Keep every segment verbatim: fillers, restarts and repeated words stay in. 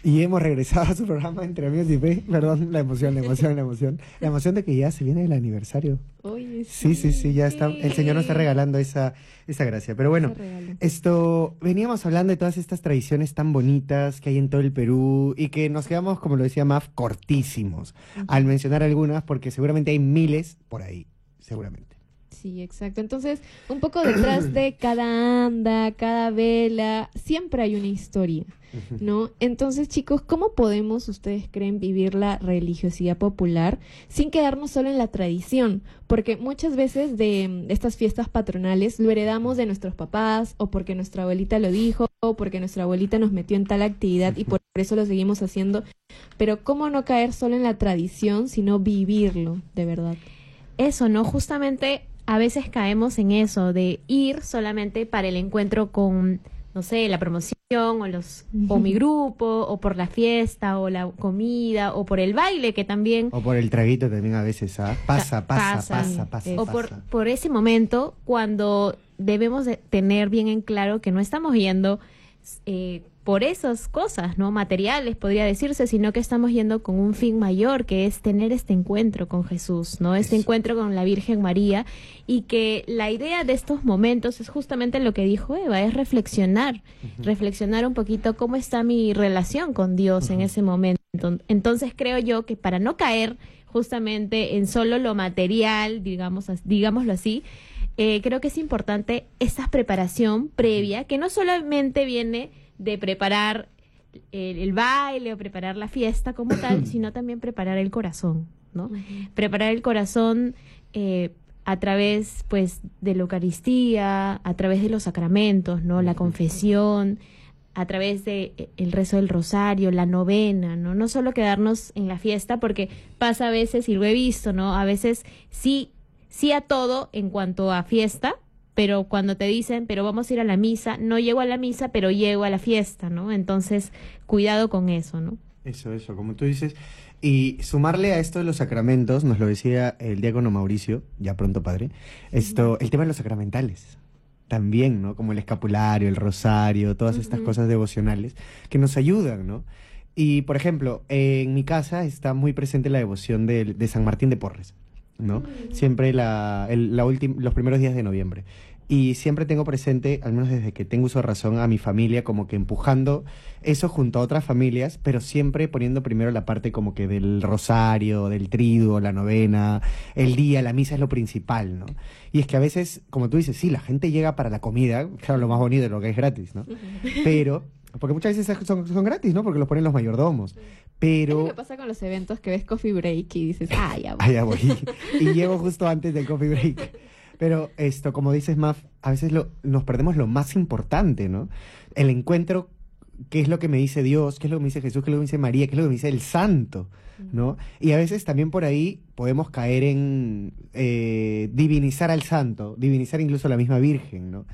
Y hemos regresado a su programa Entre Amigos y Fe. Perdón, la emoción, la emoción, la emoción. La emoción de que ya se viene el aniversario. Oye, sí, sí, sí, sí, ya sí. está. El Señor nos está regalando esa, esa gracia. Pero bueno, esto, veníamos hablando de todas estas tradiciones tan bonitas que hay en todo el Perú y que nos quedamos, como lo decía Maf, cortísimos uh-huh. al mencionar algunas, porque seguramente hay miles por ahí, seguramente. Sí, exacto. Entonces, un poco detrás de cada anda, cada vela, siempre hay una historia, ¿no? Entonces, chicos, ¿cómo podemos, ustedes creen, vivir la religiosidad popular sin quedarnos solo en la tradición? Porque muchas veces de estas fiestas patronales lo heredamos de nuestros papás, o porque nuestra abuelita lo dijo, o porque nuestra abuelita nos metió en tal actividad y por eso lo seguimos haciendo. Pero ¿cómo no caer solo en la tradición, sino vivirlo de verdad? Eso, ¿no? Justamente a veces caemos en eso, de ir solamente para el encuentro con, no sé, la promoción, o los o mi grupo, o por la fiesta, o la comida, o por el baile, que también... O por el traguito también a veces, ¿ah? Pasa, pasa, pasa, pasa, pasa. O pasa. por, por ese momento, cuando debemos de tener bien en claro que no estamos yendo eh, por esas cosas, ¿no? Materiales, podría decirse, sino que estamos yendo con un fin mayor, que es tener este encuentro con Jesús, ¿no? Este Eso. encuentro con la Virgen María, y que la idea de estos momentos es justamente lo que dijo Eva, es reflexionar, uh-huh. reflexionar un poquito cómo está mi relación con Dios uh-huh. en ese momento. Entonces creo yo que para no caer justamente en solo lo material, digamos, digámoslo así, eh, creo que es importante esta preparación previa, que no solamente viene de preparar el, el baile o preparar la fiesta como tal, sino también preparar el corazón, ¿no? Uh-huh. Preparar el corazón eh, a través, pues, de la Eucaristía, a través de los sacramentos, ¿no? La confesión, a través de eh, el rezo del rosario, la novena, ¿no? No solo quedarnos en la fiesta, porque pasa a veces, y lo he visto, ¿no? A veces sí, sí a todo en cuanto a fiesta, pero cuando te dicen, pero vamos a ir a la misa, no llego a la misa, pero llego a la fiesta, ¿no? Entonces, cuidado con eso, ¿no? Eso, eso, como tú dices. Y sumarle a esto de los sacramentos, nos lo decía el diácono Mauricio, ya pronto padre, esto, uh-huh. el tema de los sacramentales. También, ¿no? Como el escapulario, el rosario, todas uh-huh. estas cosas devocionales que nos ayudan, ¿no? Y, por ejemplo, en mi casa está muy presente la devoción de, de San Martín de Porres, ¿no? Uh-huh. Siempre la, el, la ultim, los primeros días de noviembre. Y siempre tengo presente, al menos desde que tengo uso de razón, a mi familia como que empujando eso junto a otras familias, pero siempre poniendo primero la parte como que del rosario, del triduo, la novena, el día, la misa es lo principal, ¿no? Y es que a veces, como tú dices, sí, la gente llega para la comida, claro, lo más bonito es lo que es gratis, ¿no? Pero... porque muchas veces son, son gratis, ¿no? Porque los ponen los mayordomos. Pero... es lo que pasa con los eventos que ves Coffee Break y dices, ah, ya voy. Ah, ya voy. Y llego justo antes del Coffee Break. Pero esto, como dices, Maf, a veces lo, nos perdemos lo más importante, ¿no? El encuentro, qué es lo que me dice Dios, qué es lo que me dice Jesús, qué es lo que me dice María, qué es lo que me dice el Santo, ¿no? Y a veces también por ahí podemos caer en eh, divinizar al Santo, divinizar incluso a la misma Virgen, ¿no?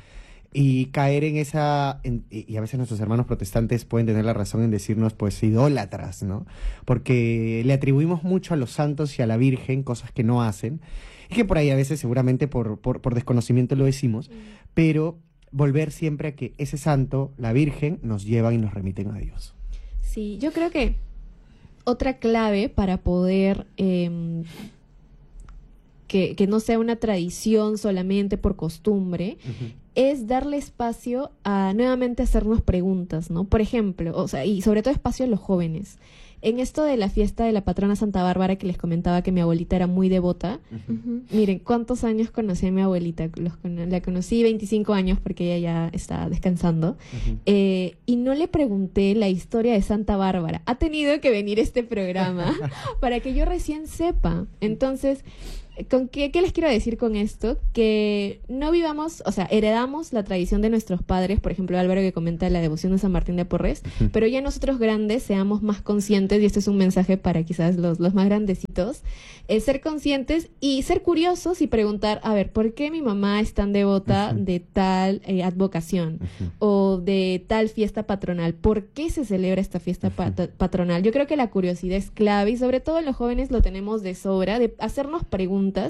Y caer en esa... En, y a veces nuestros hermanos protestantes pueden tener la razón en decirnos, pues, idólatras, ¿no? Porque le atribuimos mucho a los santos y a la Virgen cosas que no hacen, y que por ahí a veces seguramente por, por, por desconocimiento lo decimos, mm. pero volver siempre a que ese santo, la Virgen, nos llevan y nos remiten a Dios. Sí, yo creo que otra clave para poder... Eh, Que, que no sea una tradición solamente por costumbre, uh-huh. es darle espacio a nuevamente hacernos preguntas, ¿no? Por ejemplo, o sea, y sobre todo espacio a los jóvenes. En esto de la fiesta de la patrona Santa Bárbara, que les comentaba que mi abuelita era muy devota, uh-huh. miren, ¿cuántos años conocí a mi abuelita? Los, la conocí veinticinco años porque ella ya está descansando, uh-huh. eh, y no le pregunté la historia de Santa Bárbara. Ha tenido que venir este programa para que yo recién sepa. Entonces... ¿Con qué, qué les quiero decir con esto? Que no vivamos, o sea, heredamos la tradición de nuestros padres, por ejemplo, Álvaro que comenta la devoción de San Martín de Porres, uh-huh. pero ya nosotros grandes seamos más conscientes, y este es un mensaje para quizás los, los más grandecitos, eh, ser conscientes y ser curiosos y preguntar, a ver, ¿por qué mi mamá es tan devota uh-huh. de tal eh, advocación uh-huh. o de tal fiesta patronal? ¿Por qué se celebra esta fiesta uh-huh. pat- patronal? Yo creo que la curiosidad es clave y sobre todo los jóvenes lo tenemos de sobra, de hacernos preguntas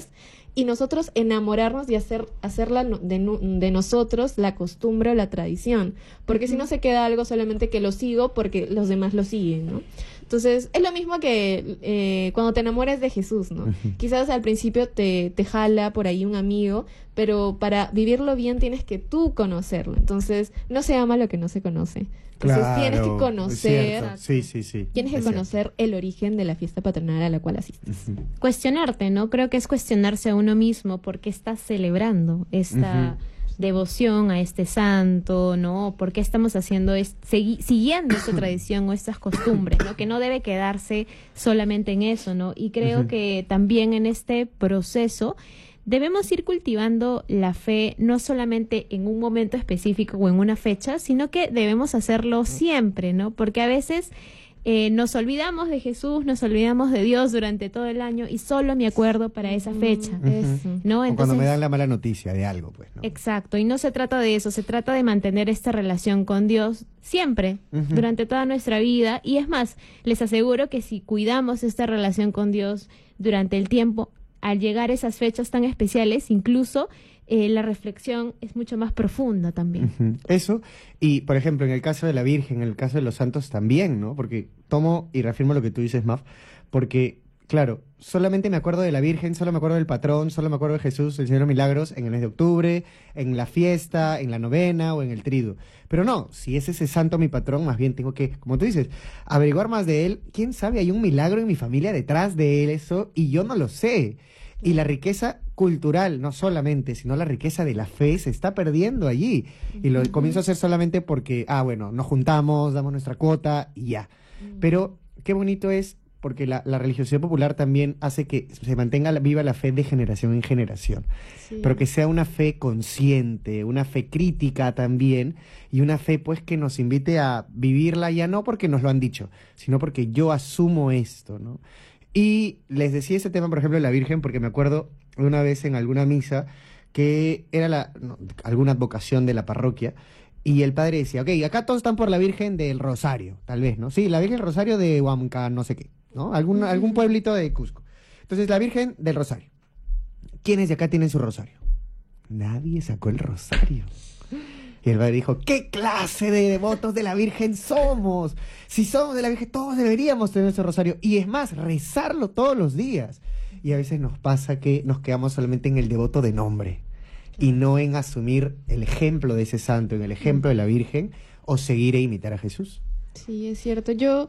y nosotros enamorarnos y hacer hacerla no- de, nu- de nosotros la costumbre o la tradición, porque si no se queda algo solamente que lo sigo porque los demás lo siguen, ¿no? Entonces, es lo mismo que eh, cuando te enamores de Jesús, ¿no? Ujú. Quizás al principio te, te jala por ahí un amigo, pero para vivirlo bien tienes que tú conocerlo. Entonces, no se ama lo que no se conoce. Entonces, tienes que Claro, conocer, es cierto. Sí, sí, sí. tienes que es cierto. conocer el origen de la fiesta patronal a la cual asistes. Ujú. Cuestionarte, ¿no? Creo que es cuestionarse a uno mismo por qué estás celebrando esta Ujú. devoción a este santo, ¿no? ¿Por qué estamos haciendo, es, segui- siguiendo esta tradición o estas costumbres, ¿no? Que no debe quedarse solamente en eso, ¿no? Y creo Ujú. que también en este proceso debemos ir cultivando la fe no solamente en un momento específico o en una fecha, sino que debemos hacerlo siempre, ¿no? Porque a veces eh, nos olvidamos de Jesús, nos olvidamos de Dios durante todo el año y solo me acuerdo para esa fecha, Mm, eso. ¿no? O cuando Entonces, me dan la mala noticia de algo, pues, ¿no? exacto, y no se trata de eso, se trata de mantener esta relación con Dios siempre, Ujú. durante toda nuestra vida. Y es más, les aseguro que si cuidamos esta relación con Dios durante el tiempo, al llegar a esas fechas tan especiales, incluso eh, la reflexión es mucho más profunda también. Ujú. Eso, y por ejemplo, en el caso de la Virgen, en el caso de los santos también, ¿no? Porque tomo y reafirmo lo que tú dices, Maf, porque, claro, solamente me acuerdo de la Virgen, solo me acuerdo del patrón, solo me acuerdo de Jesús, el Señor de Milagros, en el mes de octubre, en la fiesta, en la novena o en el triduo. Pero no, si es ese santo mi patrón, más bien tengo que, como tú dices, averiguar más de él. ¿Quién sabe? Hay un milagro en mi familia detrás de él, eso, y yo no lo sé. Y la riqueza cultural, no solamente, sino la riqueza de la fe se está perdiendo allí. Y lo comienzo a hacer solamente porque, ah, bueno, nos juntamos, damos nuestra cuota y ya. Pero qué bonito es, porque la, la religiosidad popular también hace que se mantenga la- viva la fe de generación en generación. Sí. Pero que sea una fe consciente, una fe crítica también, y una fe pues que nos invite a vivirla ya no porque nos lo han dicho, sino porque yo asumo esto, ¿no? Y les decía ese tema, por ejemplo, de la Virgen, porque me acuerdo de una vez en alguna misa que era la, no, alguna advocación de la parroquia, y el padre decía, ok, acá todos están por la Virgen del Rosario, tal vez, ¿no? Sí, la Virgen del Rosario de Huamca, no sé qué, ¿no? Algún, algún pueblito de Cusco. Entonces, la Virgen del Rosario. ¿Quiénes de acá tienen su rosario? Nadie sacó el rosario. Y el padre dijo, ¿qué clase de devotos de la Virgen somos? Si somos de la Virgen, todos deberíamos tener ese rosario. Y es más, rezarlo todos los días. Y a veces nos pasa que nos quedamos solamente en el devoto de nombre y no en asumir el ejemplo de ese santo, en el ejemplo de la Virgen, o seguir e imitar a Jesús. Sí, es cierto. Yo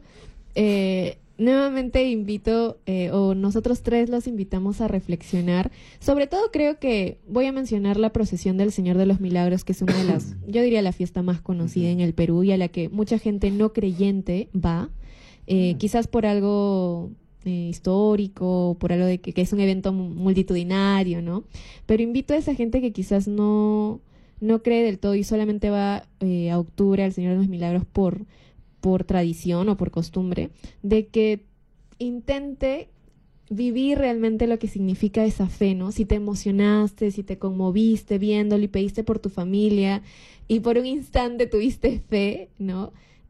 eh, nuevamente invito, eh, o nosotros tres los invitamos a reflexionar. Sobre todo creo que voy a mencionar la procesión del Señor de los Milagros, que es una de las, yo diría la fiesta más conocida en el Perú y a la que mucha gente no creyente va, eh, quizás por algo eh, histórico, por algo de que, que es un evento mu- multitudinario, ¿no? Pero invito a esa gente que quizás no, no cree del todo y solamente va eh, a octubre al Señor de los Milagros por por tradición o por costumbre, de que intente vivir realmente lo que significa esa fe, ¿no? Si te emocionaste, si te conmoviste viéndolo y pediste por tu familia y por un instante tuviste fe, ¿no?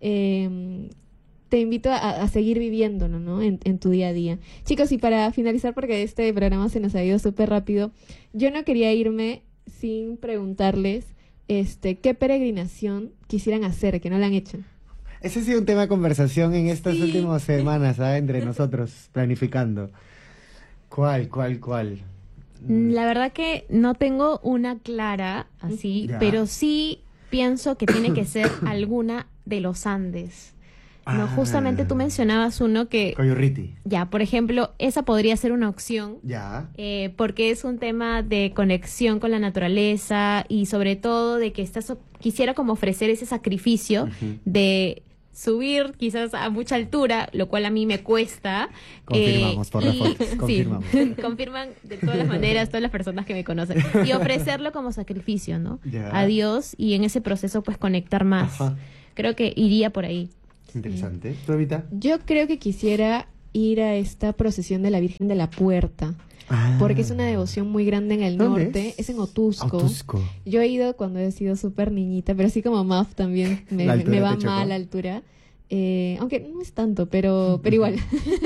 Eh, te invito a, a seguir viviéndolo, ¿no? En, en tu día a día. Chicos, y para finalizar, porque este programa se nos ha ido súper rápido, yo no quería irme sin preguntarles este, qué peregrinación quisieran hacer, que no la han hecho. Ese ha sido un tema de conversación en estas Sí. últimas semanas, ¿sabes? Entre nosotros, planificando. ¿Cuál, cuál, cuál? Mm, La verdad que no tengo una clara así, Ya. pero sí pienso que tiene que ser alguna de los Andes. No, Ah. justamente tú mencionabas uno que, Coyurriti. ya, por ejemplo, esa podría ser una opción. Ya. Eh, porque es un tema de conexión con la naturaleza y sobre todo de que estás quisiera como ofrecer ese sacrificio Ujú. de subir quizás a mucha altura, lo cual a mí me cuesta. Confirmamos, por las y- fotos, sí, confirmamos. confirman de todas las maneras todas las personas que me conocen y ofrecerlo como sacrificio, ¿no? Ya. A Dios y en ese proceso pues conectar más. Ajá. Creo que iría por ahí. Interesante. ¿Tú, Evita? Yo creo que quisiera ir a esta procesión de la Virgen de la Puerta, porque es una devoción muy grande en el ¿Dónde norte, es? es en Otusco. Otusco. Yo he ido cuando he sido súper niñita, pero así como Maf también me, La me- altura me va te chocó. mal la altura. Eh, aunque no es tanto, pero, pero igual.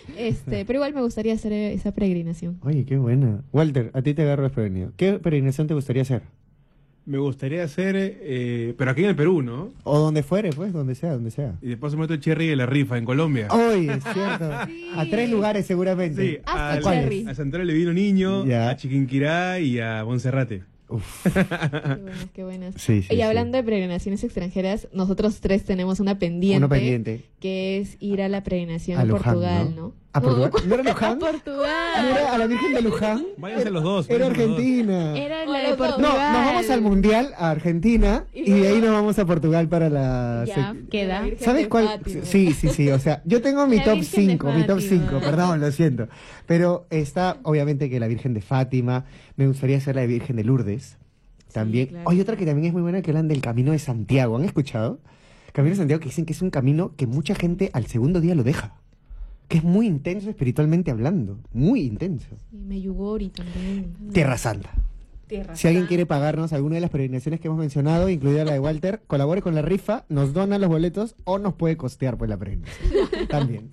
Este, pero igual me gustaría hacer esa peregrinación. Oye, qué buena. Walter, a ti te agarro desprevenido. ¿Qué peregrinación te gustaría hacer? Me gustaría hacer, eh, pero aquí en el Perú, ¿no? O donde fuere, pues, donde sea, donde sea. Y después se meto el Cherry de la rifa en Colombia. Oye, es cierto. A tres lugares seguramente. Sí, Hasta al- Cherry. a Santuario Levino Niño, Ya. a Chiquinquirá y a Monserrate. Uf. Qué buenas, qué buenas. Sí, sí, y hablando sí. de peregrinaciones extranjeras, nosotros tres tenemos una pendiente, Uno pendiente. que es ir a la peregrinación A a Luján, Portugal, ¿no? ¿no? ¿A Portugal? No, ¿No era A Luján? ¿No Portugal. era a la Virgen de Luján? Váyanse los dos. Era váyanse los dos. Argentina. Era O la de los dos. Portugal. No, nos vamos al Mundial, a Argentina, y de ahí nos vamos a Portugal para la... Ya, sec- queda. La Virgen ¿Sabes de cuál? Fátima. Sí, sí, sí. O sea, yo tengo mi La top Virgen de cinco, mi top Fátima. cinco, perdón, lo siento. Pero está, obviamente, que la Virgen de Fátima. Me gustaría hacer la Virgen de Lourdes. También. claro. Hay otra que también es muy buena, que hablan del Camino de Santiago. ¿Han escuchado? Camino de Santiago, que dicen que es un camino que mucha gente al segundo día lo deja. Que es muy intenso espiritualmente hablando. Muy intenso. Y Meyugori también. Tierra Santa. Tierra Si alguien Santa. quiere pagarnos alguna de las peregrinaciones que hemos mencionado, incluida la de Walter, colabore con la rifa, nos dona los boletos o nos puede costear pues la peregrinación. También.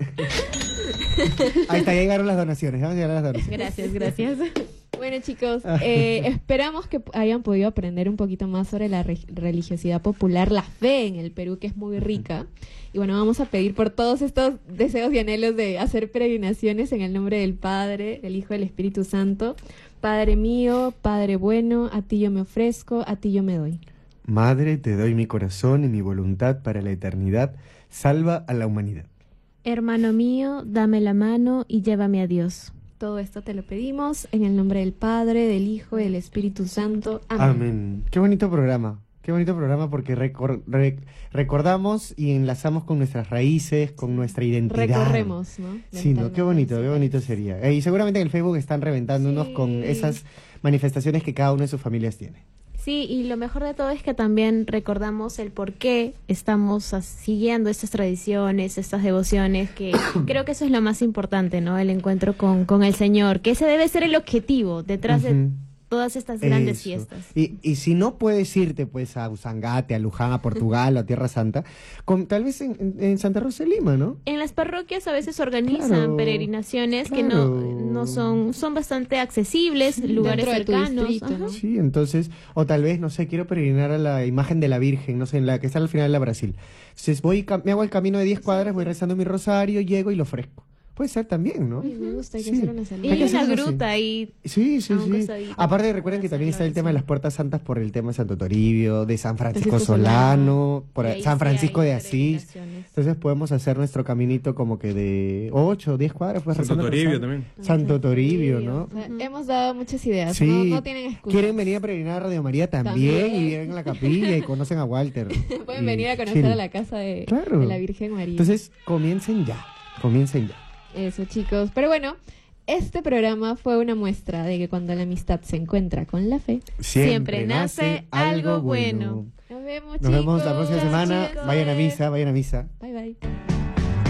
Ahí está, ya llegaron las donaciones. Vamos a llegar a las donaciones. Gracias, gracias. Bueno, chicos, eh, esperamos que hayan podido aprender un poquito más sobre la re- religiosidad popular, la fe en el Perú, que es muy rica. Y bueno, vamos a pedir por todos estos deseos y anhelos de hacer peregrinaciones en el nombre del Padre, del Hijo y del Espíritu Santo. Padre mío, Padre bueno, a ti yo me ofrezco, a ti yo me doy. Madre, te doy mi corazón y mi voluntad para la eternidad. Salva a la humanidad. Hermano mío, dame la mano y llévame a Dios. Todo esto te lo pedimos en el nombre del Padre, del Hijo y del Espíritu Santo. Amén. Amén. Qué bonito programa. Qué bonito programa porque recor- re- recordamos y enlazamos con nuestras raíces, con nuestra identidad. Recorremos, ¿no? Sí, ¿no? Qué bonito, qué Mentalmente. bonito sería. Eh, y seguramente en el Facebook están reventándonos Sí. con esas manifestaciones que cada una de sus familias tiene. Sí, y lo mejor de todo es que también recordamos el por qué estamos as- siguiendo estas tradiciones, estas devociones, que creo que eso es lo más importante, ¿no? El encuentro con, con el Señor, que ese debe ser el objetivo detrás de Ujú. todas estas grandes Eso. fiestas. Y, y si no puedes irte pues a Usangate, a Luján, a Portugal o a Tierra Santa, con, tal vez en, en- en Santa Rosa de Lima, ¿no? En las parroquias a veces organizan Claro, peregrinaciones que no, claro. no son, son bastante accesibles, lugares Dentro de tu cercanos. distrito, ajá. ¿no? Sí, entonces, o tal vez, no sé, quiero peregrinar a la imagen de la Virgen, no sé, en la que está al final de la Brasil. Entonces voy, cam- me hago el camino de diez cuadras, voy rezando mi rosario, llego y lo ofrezco. Puede ser también, ¿no? Ay, me gusta, hay que Sí. hacer una Y salida. Hay que hay una hacer eso, sí. gruta ahí. Sí, sí, A un sí. costadito. Aparte, recuerden que Para también hacer está el tema de oración. las puertas santas por el tema de Santo Toribio, de San Francisco Francisco Solano, por Y ahí San sí Francisco hay de Asís. peregrinaciones. Entonces podemos hacer nuestro caminito como que de ocho, diez cuadras. Pues, Santo rezando el Toribio rosario. también. Santo Toribio, ¿no? O sea, hemos dado muchas ideas. Sí. No, no tienen excusas. Quieren venir a peregrinar a Radio María también, También. y vienen a la capilla y conocen a Walter. Pueden Y venir a conocer chill. a la casa de, Claro. de la Virgen María. Entonces, comiencen ya, comiencen ya. Eso, chicos. Pero bueno, este programa fue una muestra de que cuando la amistad se encuentra con la fe. Siempre nace algo bueno. Nos vemos, Nos vemos la chicos. próxima semana. chicos. Vayan a misa, vayan a misa.